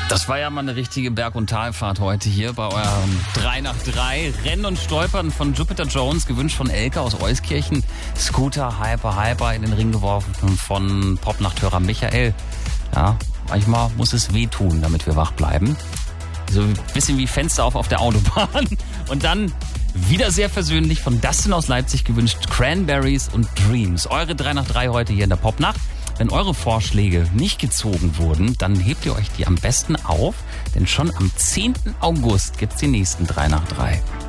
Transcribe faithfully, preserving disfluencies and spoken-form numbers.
Das war ja mal eine richtige Berg- und Talfahrt heute hier bei eurem drei nach drei. Rennen und Stolpern von Jupiter Jones, gewünscht von Elke aus Euskirchen. Scooter, Hyper, Hyper in den Ring geworfen von Popnachthörer Michael. Ja, manchmal muss es wehtun, damit wir wach bleiben. So ein bisschen wie Fenster auf auf der Autobahn. Und dann wieder sehr versöhnlich von Dustin aus Leipzig gewünscht, Cranberries und Dreams. Eure drei nach drei heute hier in der Popnacht. Wenn eure Vorschläge nicht gezogen wurden, dann hebt ihr euch die am besten auf, denn schon am zehnten August gibt's die nächsten drei nach drei.